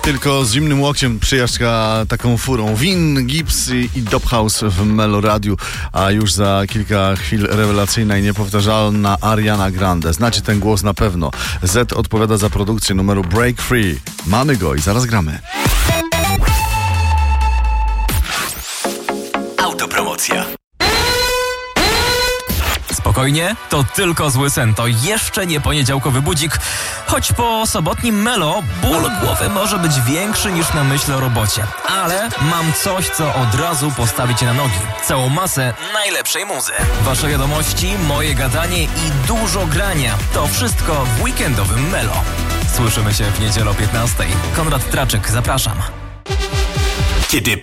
Tylko z zimnym łokciem przyjażdżka taką furą. Win, Gibbs i Dub House w Melo Radiu, a już za kilka chwil rewelacyjna i niepowtarzalna Ariana Grande. Znacie ten głos na pewno. Z odpowiada za produkcję numeru Break Free. Mamy go i zaraz gramy. Autopromocja. Spokojnie, to tylko zły sen, to jeszcze nie poniedziałkowy budzik. Choć po sobotnim Melo ból głowy może być większy niż na myśl o robocie. Ale mam coś, co od razu postawi cię na nogi. Całą masę najlepszej muzy. Wasze wiadomości, moje gadanie i dużo grania. To wszystko w weekendowym Melo. Słyszymy się w niedzielę o 15:00. Konrad Traczyk, zapraszam. Kiedy